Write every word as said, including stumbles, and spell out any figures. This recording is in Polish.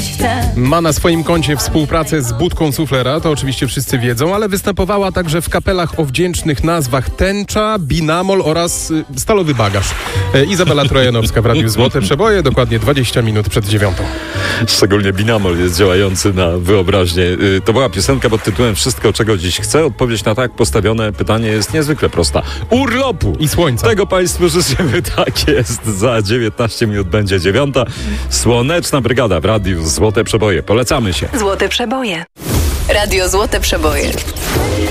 chce. Ma na swoim koncie współpracę z Budką Suflera, to oczywiście wszyscy wiedzą, ale występowała także w kapelach o wdzięcznych nazwach Tęcza, Binamol oraz y, Stalowy Bagaż. E, Izabela Trojanowska w Radiu Złote Przeboje, dokładnie dwadzieścia minut przed dziewiątą. Szczególnie Binamol jest działający na wyobraźnię. Y, To była piosenka pod tytułem Wszystko, czego dziś chcę. Odpowiedź na tak postawione pytanie jest niezwykle prosta. Urlopu! I słońca. Tego Państwu życzymy. Tak jest. Za dziewiętnaście minut będzie dziewiąta. Słoneczna Brygada w Radiu Złote Przeboje. Polecamy się. Złote Przeboje. Radio Złote Przeboje.